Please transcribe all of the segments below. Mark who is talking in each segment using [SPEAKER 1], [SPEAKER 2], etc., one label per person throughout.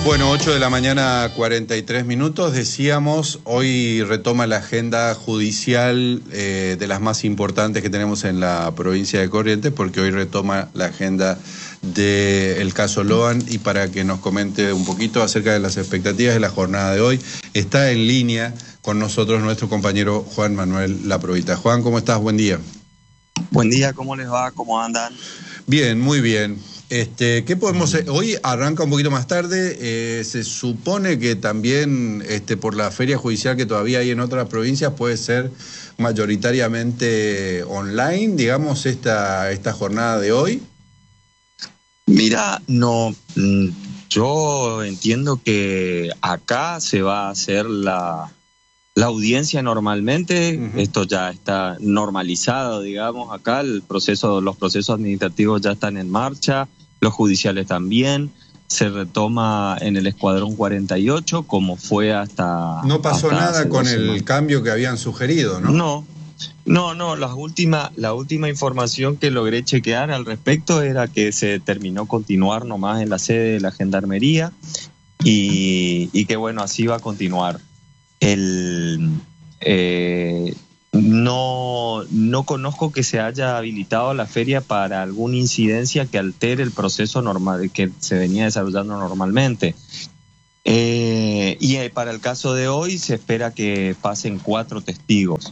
[SPEAKER 1] Bueno, 8 de la mañana, 43 minutos. Decíamos, hoy retoma la agenda judicial de las más importantes que tenemos en la provincia de Corrientes, porque hoy retoma la agenda del caso Loan. Y para que nos comente un poquito acerca de las expectativas de la jornada de hoy, está en línea con nosotros nuestro compañero Juan Manuel Laprovita. Juan, ¿cómo estás? Buen día.
[SPEAKER 2] Buen día, ¿cómo les va? ¿Cómo andan?
[SPEAKER 1] Bien, muy bien. ¿Qué podemos hacer? Hoy arranca un poquito más tarde, se supone que también por la feria judicial que todavía hay en otras provincias puede ser mayoritariamente online, digamos, esta jornada de hoy.
[SPEAKER 2] Mira, no, yo entiendo que acá se va a hacer la audiencia normalmente. Esto ya está normalizado, digamos, acá los procesos administrativos ya están en marcha, los judiciales también. Se retoma en el Escuadrón 48 como fue hasta...
[SPEAKER 1] No pasó
[SPEAKER 2] hasta
[SPEAKER 1] nada con el
[SPEAKER 2] semanas.
[SPEAKER 1] cambio que habían sugerido, ¿no?
[SPEAKER 2] No, la última información que logré chequear al respecto era que se determinó continuar nomás en la sede de la Gendarmería y que bueno, así va a continuar. No conozco que se haya habilitado la feria para alguna incidencia que altere el proceso normal que se venía desarrollando normalmente. Y para el caso de hoy se espera que pasen 4 testigos.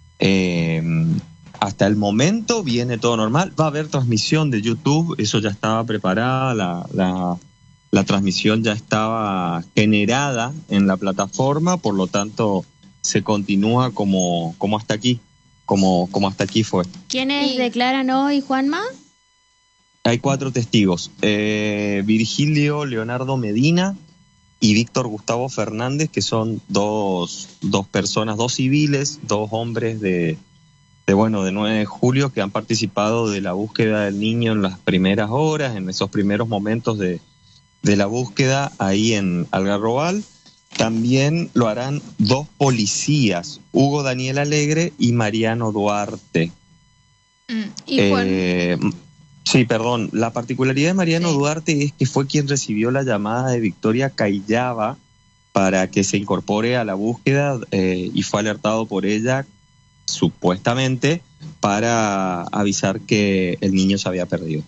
[SPEAKER 2] Hasta el momento viene todo normal. Va a haber transmisión de YouTube, eso ya estaba preparada, la transmisión ya estaba generada en la plataforma, por lo tanto se continúa como hasta aquí, como hasta aquí fue.
[SPEAKER 3] ¿Quiénes declaran hoy, Juanma?
[SPEAKER 2] Hay 4 testigos, Virgilio Leonardo Medina y Víctor Gustavo Fernández, que son dos personas, 2 civiles, 2 hombres de 9 de julio que han participado de la búsqueda del niño en las primeras horas, en esos primeros momentos de la búsqueda ahí en Algarrobal. También lo harán 2 policías, Hugo Daniel Alegre y Mariano Duarte.
[SPEAKER 3] ¿Y Juan?
[SPEAKER 2] Sí, perdón. La particularidad de Mariano Duarte es que fue quien recibió la llamada de Victoria Cayllaba para que se incorpore a la búsqueda y fue alertado por ella, supuestamente, para avisar que el niño se había perdido.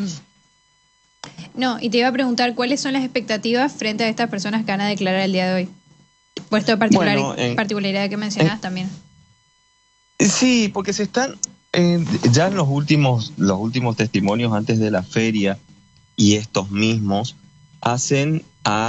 [SPEAKER 3] No, y te iba a preguntar, ¿cuáles son las expectativas frente a estas personas que van a declarar el día de hoy? Por esta particularidad que mencionabas también.
[SPEAKER 2] Sí, porque se están... ya en los últimos testimonios antes de la feria y estos mismos hacen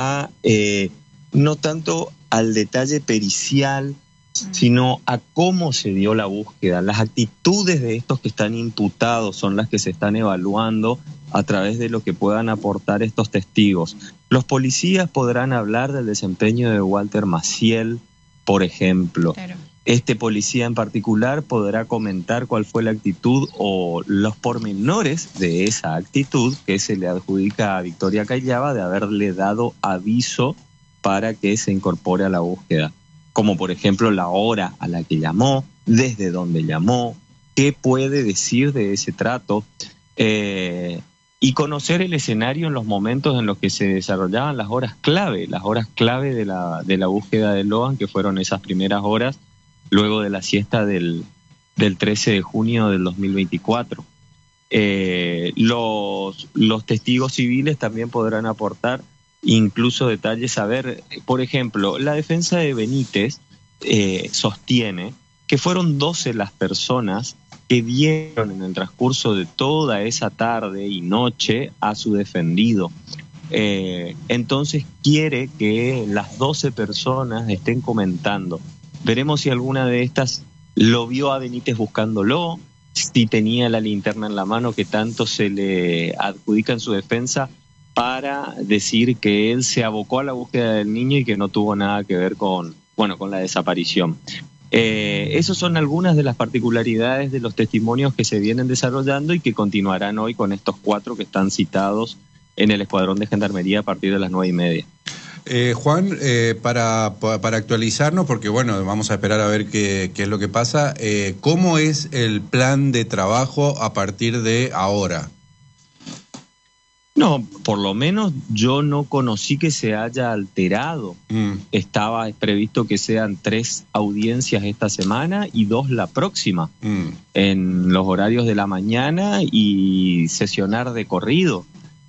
[SPEAKER 2] no tanto al detalle pericial, sino a cómo se dio la búsqueda. Las actitudes de estos que están imputados son las que se están evaluando a través de lo que puedan aportar estos testigos. Los policías podrán hablar del desempeño de Walter Maciel, por ejemplo. Claro. Este policía en particular podrá comentar cuál fue la actitud o los pormenores de esa actitud que se le adjudica a Victoria Cayllaba de haberle dado aviso para que se incorpore a la búsqueda. Como por ejemplo la hora a la que llamó, desde dónde llamó, qué puede decir de ese trato, y conocer el escenario en los momentos en los que se desarrollaban las horas clave de la búsqueda de Loan, que fueron esas primeras horas luego de la siesta del 13 de junio del 2024. Los testigos civiles también podrán aportar incluso detalles. A ver, por ejemplo, la defensa de Benítez sostiene que fueron 12 las personas que vieron en el transcurso de toda esa tarde y noche a su defendido. Entonces quiere que las 12 personas estén comentando. Veremos si alguna de estas lo vio a Benítez buscándolo, si tenía la linterna en la mano que tanto se le adjudica en su defensa, para decir que él se abocó a la búsqueda del niño y que no tuvo nada que ver con la desaparición. Esas son algunas de las particularidades de los testimonios que se vienen desarrollando y que continuarán hoy con estos 4 que están citados en el Escuadrón de Gendarmería a partir de las 9:30.
[SPEAKER 1] Juan, para actualizarnos, porque bueno, vamos a esperar a ver qué es lo que pasa, ¿cómo es el plan de trabajo a partir de ahora?
[SPEAKER 2] No, por lo menos yo no conocí que se haya alterado. Estaba previsto que sean 3 audiencias esta semana y 2 la próxima, en los horarios de la mañana y sesionar de corrido,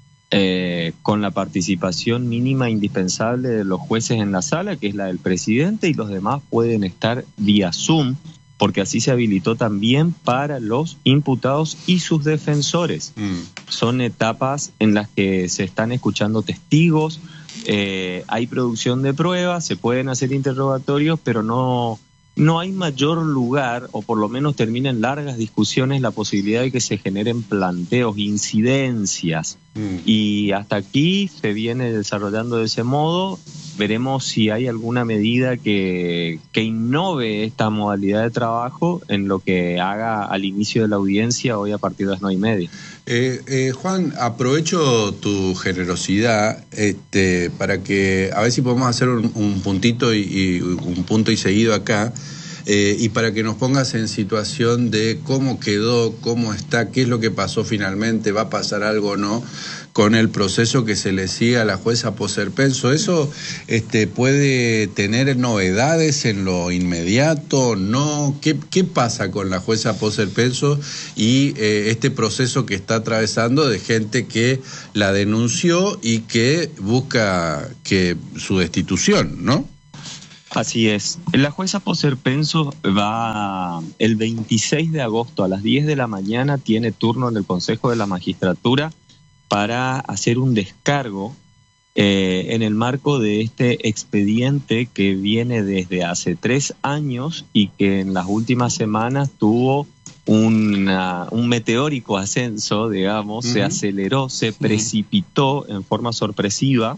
[SPEAKER 2] con la participación mínima indispensable de los jueces en la sala, que es la del presidente, y los demás pueden estar vía Zoom, porque así se habilitó también para los imputados y sus defensores. Son etapas en las que se están escuchando testigos, hay producción de pruebas, se pueden hacer interrogatorios, pero no hay mayor lugar, o por lo menos terminan largas discusiones, la posibilidad de que se generen planteos, incidencias. Y hasta aquí se viene desarrollando de ese modo. Veremos si hay alguna medida que innove esta modalidad de trabajo en lo que haga al inicio de la audiencia hoy a partir de las 9:30.
[SPEAKER 1] Juan, aprovecho tu generosidad para que a ver si podemos hacer un puntito y un punto y seguido acá, y para que nos pongas en situación de cómo quedó, cómo está, qué es lo que pasó finalmente, va a pasar algo o no con el proceso que se le sigue a la jueza Poserpenso. ¿Eso puede tener novedades en lo inmediato? ¿No? ¿Qué pasa con la jueza Poserpenso y este proceso que está atravesando de gente que la denunció y que busca que su destitución, ¿no?
[SPEAKER 2] Así es. La jueza Poserpenso va el 26 de agosto a las 10 de la mañana, tiene turno en el Consejo de la Magistratura para hacer un descargo en el marco de este expediente que viene desde hace 3 años y que en las últimas semanas tuvo un meteórico ascenso, digamos, se aceleró, se precipitó en forma sorpresiva,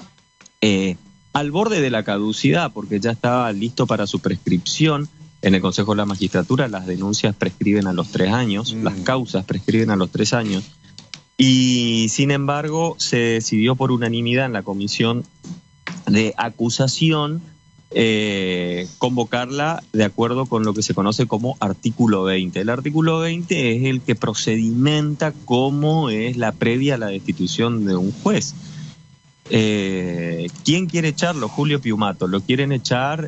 [SPEAKER 2] al borde de la caducidad, porque ya estaba listo para su prescripción. En el Consejo de la Magistratura las denuncias prescriben a los 3 años, las causas prescriben a los 3 años, y sin embargo se decidió por unanimidad en la comisión de acusación convocarla de acuerdo con lo que se conoce como artículo 20. El artículo 20 es el que procedimenta cómo es la previa a la destitución de un juez. ¿Quién quiere echarlo? Julio Piumato. Lo quieren echar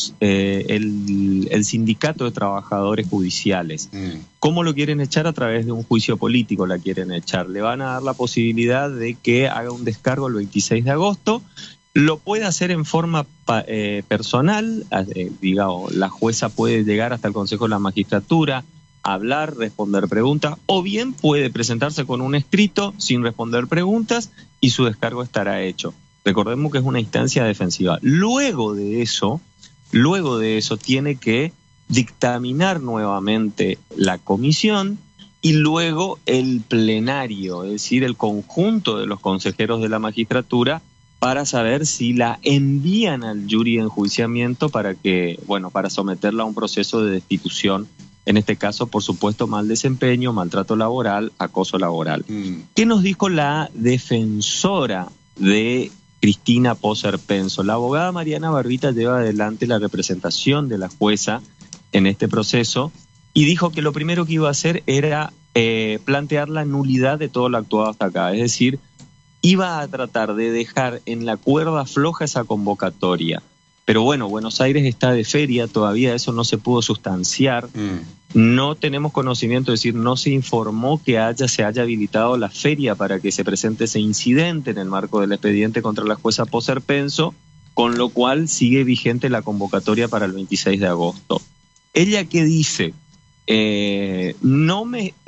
[SPEAKER 2] el sindicato de trabajadores judiciales. ¿Cómo lo quieren echar? A través de un juicio político la quieren echar. Le van a dar la posibilidad de que haga un descargo el 26 de agosto. Lo puede hacer en forma personal, digamos, la jueza puede llegar hasta el Consejo de la Magistratura, hablar, responder preguntas, o bien puede presentarse con un escrito sin responder preguntas y su descargo estará hecho. Recordemos que es una instancia defensiva. Luego de eso tiene que dictaminar nuevamente la comisión y luego el plenario, es decir, el conjunto de los consejeros de la magistratura, para saber si la envían al jury de enjuiciamiento para someterla a un proceso de destitución. En este caso, por supuesto, mal desempeño, maltrato laboral, acoso laboral. ¿Qué nos dijo la defensora de Cristina Poserpenso? La abogada Mariana Barbita lleva adelante la representación de la jueza en este proceso y dijo que lo primero que iba a hacer era plantear la nulidad de todo lo actuado hasta acá. Es decir, iba a tratar de dejar en la cuerda floja esa convocatoria. Pero bueno, Buenos Aires está de feria, todavía eso no se pudo sustanciar. No tenemos conocimiento, es decir, no se informó que se haya habilitado la feria para que se presente ese incidente en el marco del expediente contra la jueza Poserpenso, con lo cual sigue vigente la convocatoria para el 26 de agosto. ¿Ella qué dice? No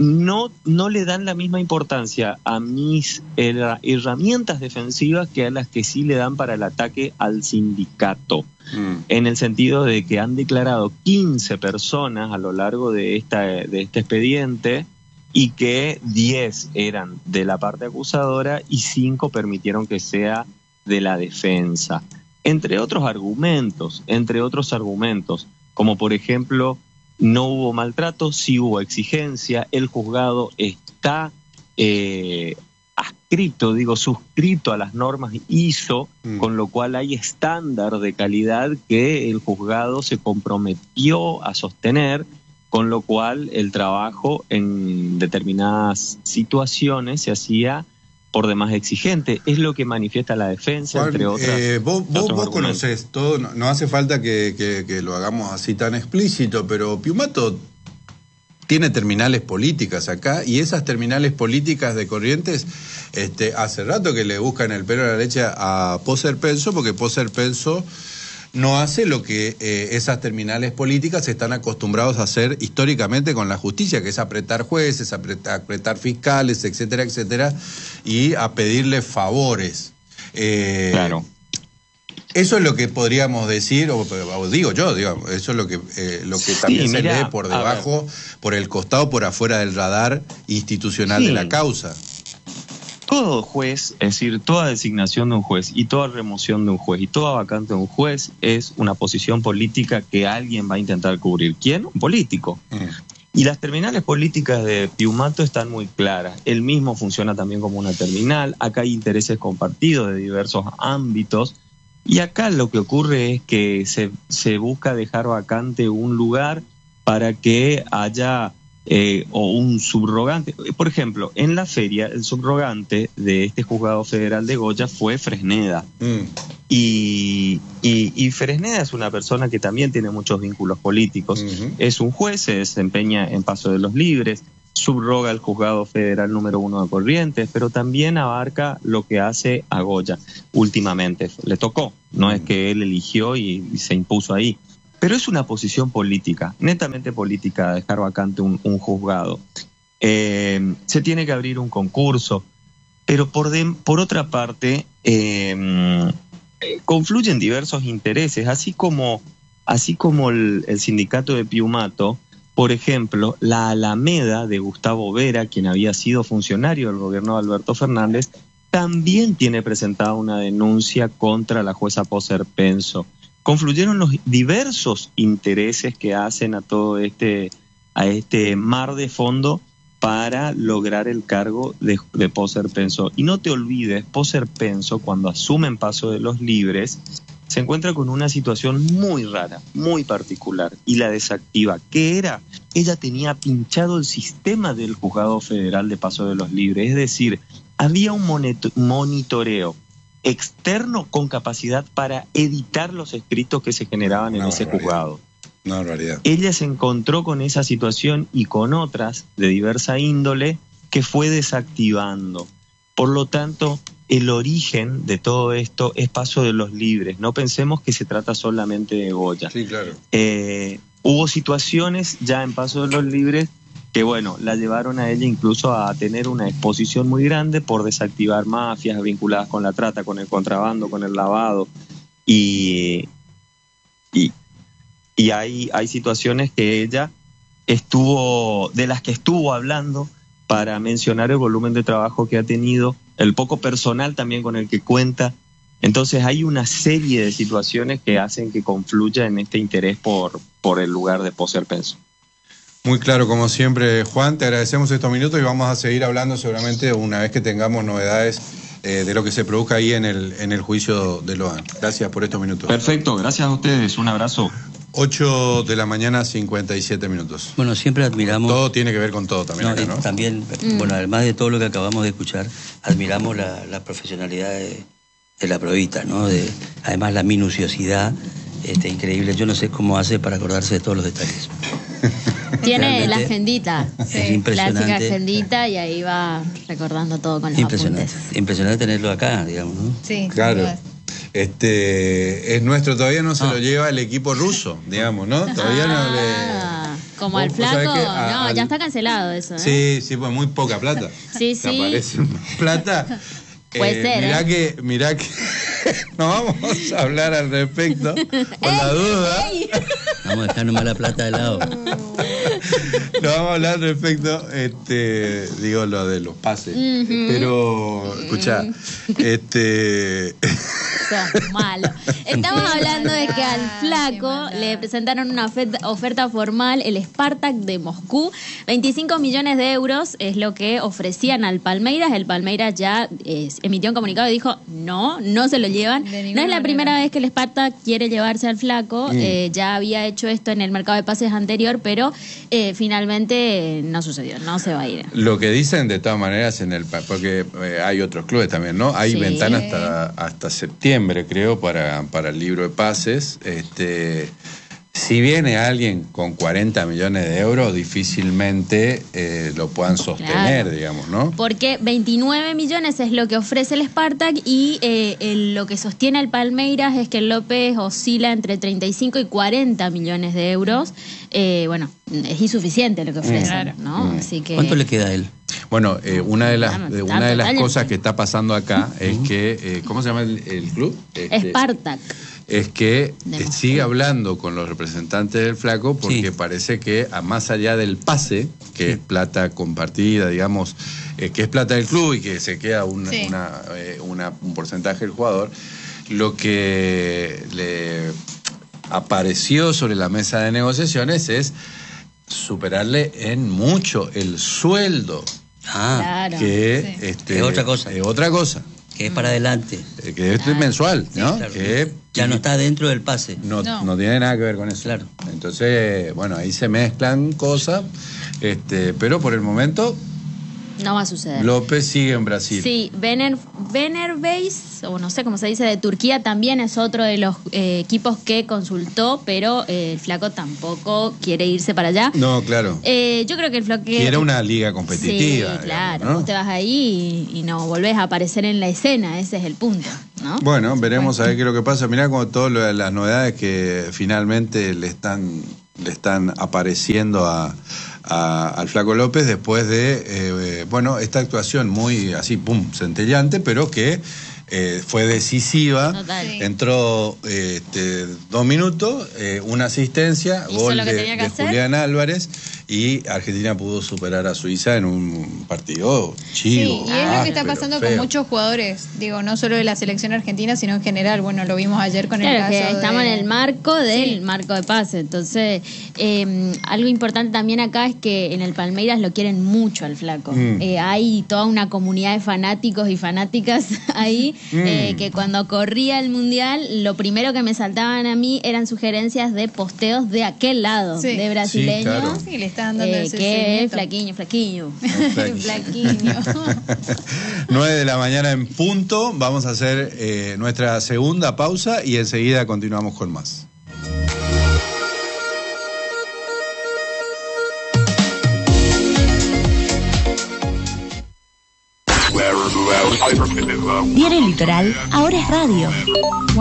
[SPEAKER 2] le dan la misma importancia a mis herramientas defensivas que a las que sí le dan para el ataque al sindicato, en el sentido de que han declarado 15 personas a lo largo de este expediente y que 10 eran de la parte acusadora y 5 permitieron que sea de la defensa, entre otros argumentos, como por ejemplo, no hubo maltrato, sí hubo exigencia, el juzgado está suscrito a las normas ISO, con lo cual hay estándar de calidad que el juzgado se comprometió a sostener, con lo cual el trabajo en determinadas situaciones se hacía por demás exigente. Es lo que manifiesta la defensa,
[SPEAKER 1] Juan,
[SPEAKER 2] entre otras.
[SPEAKER 1] Vos conocés todo, no hace falta que lo hagamos así tan explícito, pero Piumato tiene terminales políticas acá, y esas terminales políticas de Corrientes, hace rato que le buscan el pelo a la leche a Pócer Penso, porque Pócer Penso no hace lo que esas terminales políticas están acostumbrados a hacer históricamente con la justicia, que es apretar jueces, apretar fiscales, etcétera, etcétera, y a pedirle favores.
[SPEAKER 2] Claro.
[SPEAKER 1] Eso es lo que podríamos decir, o digo yo, digamos, eso es lo que también se lee por debajo, por el costado, por afuera del radar institucional de la causa.
[SPEAKER 2] Todo juez, es decir, toda designación de un juez y toda remoción de un juez y toda vacante de un juez es una posición política que alguien va a intentar cubrir. ¿Quién? Un político. Y las terminales políticas de Piumato están muy claras. Él mismo funciona también como una terminal. Acá hay intereses compartidos de diversos ámbitos. Y acá lo que ocurre es que se busca dejar vacante un lugar para que haya o un subrogante. Por ejemplo, en la feria el subrogante de este juzgado federal de Goya fue Fresneda. Y Fresneda es una persona que también tiene muchos vínculos políticos. Es un juez, se desempeña en Paso de los Libres, subroga el juzgado federal número 1 de Corrientes, pero también abarca lo que hace a Goya últimamente. Le tocó, no es que él eligió y se impuso ahí. Pero es una posición política, netamente política, dejar vacante un juzgado. Se tiene que abrir un concurso, pero por otra parte confluyen diversos intereses, así como el sindicato de Piumato. Por ejemplo, la Alameda de Gustavo Vera, quien había sido funcionario del gobierno de Alberto Fernández, también tiene presentada una denuncia contra la jueza Pócer Penso. Confluyeron los diversos intereses que hacen a todo este mar de fondo para lograr el cargo de Pócer Penso. Y no te olvides, Pócer Penso, cuando asume en Paso de los Libres, se encuentra con una situación muy rara, muy particular, y la desactiva. ¿Qué era? Ella tenía pinchado el sistema del Juzgado Federal de Paso de los Libres, es decir, había un monitoreo externo con capacidad para editar los escritos que se generaban en ese juzgado.
[SPEAKER 1] Una barbaridad.
[SPEAKER 2] Ella se encontró con esa situación y con otras de diversa índole que fue desactivando. Por lo tanto, el origen de todo esto es Paso de los Libres. No pensemos que se trata solamente de Goya.
[SPEAKER 1] Sí, claro.
[SPEAKER 2] Hubo situaciones ya en Paso de los Libres que, bueno, la llevaron a ella incluso a tener una exposición muy grande por desactivar mafias vinculadas con la trata, con el contrabando, con el lavado. Y hay situaciones que ella de las que estuvo hablando para mencionar el volumen de trabajo que ha tenido, el poco personal también con el que cuenta. Entonces hay una serie de situaciones que hacen que confluya en este interés por el lugar de Pócer Penso.
[SPEAKER 1] Muy claro, como siempre, Juan, te agradecemos estos minutos y vamos a seguir hablando seguramente una vez que tengamos novedades de lo que se produzca ahí en el juicio de Loan. Gracias por estos minutos.
[SPEAKER 2] Perfecto, gracias a ustedes, un abrazo.
[SPEAKER 1] 8 de la mañana, 57 minutos.
[SPEAKER 4] Bueno, siempre admiramos...
[SPEAKER 1] Todo tiene que ver con todo también acá, ¿no?
[SPEAKER 4] También, bueno, además de todo lo que acabamos de escuchar, admiramos la profesionalidad de la Provita, ¿no? Además la minuciosidad increíble. Yo no sé cómo hace para acordarse de todos los detalles.
[SPEAKER 3] Tiene la agendita,
[SPEAKER 4] es impresionante.
[SPEAKER 3] Clásica agendita, y ahí va recordando todo con los apuntes.
[SPEAKER 4] Impresionante tenerlo acá, digamos, ¿no?
[SPEAKER 3] Sí,
[SPEAKER 1] claro. Es nuestro, todavía no se lo lleva el equipo ruso, digamos, ¿no? Todavía no le...
[SPEAKER 3] Como al flaco, ya está cancelado eso, ¿eh?
[SPEAKER 1] Sí, pues muy poca plata.
[SPEAKER 3] Sí.
[SPEAKER 1] Te aparece plata.
[SPEAKER 3] Puede ser,
[SPEAKER 1] mirá que no vamos a hablar al respecto, por la duda.
[SPEAKER 4] Vamos a dejar nomás la plata de lado.
[SPEAKER 1] No vamos a hablar al respecto, digo lo de los pases. Pero, escuchá,
[SPEAKER 3] malo. Estamos hablando de que al flaco le presentaron una oferta formal, el Spartak de Moscú. 25 millones de euros es lo que ofrecían al Palmeiras. El Palmeiras ya emitió un comunicado y dijo no se lo llevan. No es la primera vez que el Spartak quiere llevarse al flaco. Ya había hecho esto en el mercado de pases anterior, pero finalmente no sucedió, no se va a ir.
[SPEAKER 1] Lo que dicen de todas maneras porque hay otros clubes también, ¿no? Hay
[SPEAKER 3] Sí.
[SPEAKER 1] ventanas hasta septiembre, creo, para el libro de pases. Si viene alguien con 40 millones de euros, difícilmente lo puedan sostener,
[SPEAKER 3] Claro.
[SPEAKER 1] digamos, ¿no?
[SPEAKER 3] Porque 29 millones es lo que ofrece el Spartak y lo que sostiene el Palmeiras es que el López oscila entre 35 y 40 millones de euros. Bueno, es insuficiente lo que ofrece,
[SPEAKER 5] Claro.
[SPEAKER 3] ¿no? Así que...
[SPEAKER 4] ¿Cuánto le queda a él?
[SPEAKER 1] Bueno, una de las
[SPEAKER 3] totalmente.
[SPEAKER 1] cosas que está pasando acá es que, ¿cómo se llama el club?
[SPEAKER 3] Spartak.
[SPEAKER 1] Es que
[SPEAKER 3] De Moscú.
[SPEAKER 1] sigue hablando con los representantes del Flaco porque
[SPEAKER 4] Sí.
[SPEAKER 1] parece que más allá del pase, que es plata compartida, digamos, que es plata del club y que se queda un porcentaje del jugador, lo que le apareció sobre la mesa de negociaciones es superarle en mucho el sueldo,
[SPEAKER 3] Claro.
[SPEAKER 1] que
[SPEAKER 4] Es otra cosa.
[SPEAKER 1] es otra cosa,
[SPEAKER 4] Que es para adelante.
[SPEAKER 1] que es mensual, ¿no?
[SPEAKER 4] Claro.
[SPEAKER 1] Que
[SPEAKER 4] Ya no está dentro del pase.
[SPEAKER 1] no
[SPEAKER 5] No.
[SPEAKER 1] tiene nada que ver con eso.
[SPEAKER 4] Claro.
[SPEAKER 1] Entonces, bueno, ahí se mezclan cosas, pero por el momento
[SPEAKER 3] No va a suceder.
[SPEAKER 1] López sigue en Brasil.
[SPEAKER 3] Sí, Fenerbahce, o no sé cómo se dice, de Turquía también es otro de los equipos que consultó, pero el Flaco tampoco quiere irse para allá.
[SPEAKER 1] No, claro.
[SPEAKER 3] Yo creo que el Flaco...
[SPEAKER 1] Quiere una liga competitiva.
[SPEAKER 3] Sí, claro.
[SPEAKER 1] digamos, ¿no?
[SPEAKER 3] Vos te vas ahí y no volvés a aparecer en la escena, ese es el punto, ¿no?
[SPEAKER 1] Bueno, veremos a ver qué es lo que pasa. Mirá como todas las novedades que finalmente le están apareciendo al Flaco López después de, esta actuación muy así, pum, centellante, pero que fue decisiva.
[SPEAKER 3] Total.
[SPEAKER 5] Sí.
[SPEAKER 1] Entró 2 minutos, una asistencia,
[SPEAKER 3] Hizo
[SPEAKER 1] gol
[SPEAKER 3] lo que
[SPEAKER 1] de
[SPEAKER 3] tenía que hacer.
[SPEAKER 1] Julián Álvarez, y Argentina pudo superar a Suiza en un partido chivo.
[SPEAKER 5] Sí, y es lo que está
[SPEAKER 1] áspero,
[SPEAKER 5] pasando con
[SPEAKER 1] feo.
[SPEAKER 5] muchos jugadores, digo, no solo de la selección argentina, sino en general. Bueno, lo vimos ayer con el
[SPEAKER 3] Claro,
[SPEAKER 5] caso
[SPEAKER 3] que estamos
[SPEAKER 5] de...
[SPEAKER 3] en el marco del
[SPEAKER 5] Sí.
[SPEAKER 3] marco de pase. Entonces, algo importante también acá es que en el Palmeiras lo quieren mucho al Flaco. Hay toda una comunidad de fanáticos y fanáticas ahí que cuando corría el Mundial, lo primero que me saltaban a mí eran sugerencias de posteos de aquel lado,
[SPEAKER 5] Sí.
[SPEAKER 3] de brasileños.
[SPEAKER 1] Sí, claro.
[SPEAKER 5] Sí, le están dando ese
[SPEAKER 3] que es
[SPEAKER 5] seguimiento.
[SPEAKER 3] flaquiño.
[SPEAKER 5] Flaquiño.
[SPEAKER 1] 9 de la mañana en punto. Vamos a hacer nuestra segunda pausa y enseguida continuamos con más.
[SPEAKER 6] Diario Litoral, ahora es radio.